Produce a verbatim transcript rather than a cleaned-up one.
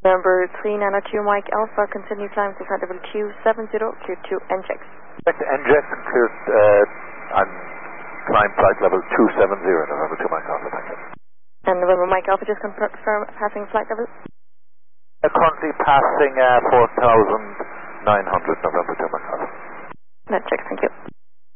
November three nine two Mike Alpha, continue climb to flight level two seven zero, clear to N J X. Back to N J X and clear, uh, I'm climb flight level two seven zero, November two Mike Alpha, thank you. And November Mike Alpha, just confirm passing flight level? Uh, currently passing uh, four thousand nine hundred, November two Mike Alpha. N J X, thank you.